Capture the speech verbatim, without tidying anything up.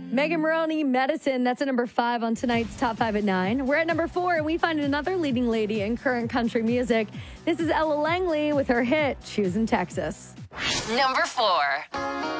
Megan Moroney, Medicine. That's at number five on tonight's Top five at nine. We're at number four, and we find another leading lady in current country music. This is Ella Langley with her hit, Choosing Texas. Number four.